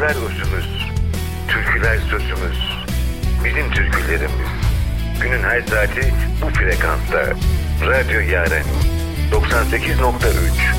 Sözler özümüz, türküler sözümüz. Bizim türkülerimiz. Günün her saati bu frekansta. Radyo Yaren 98.3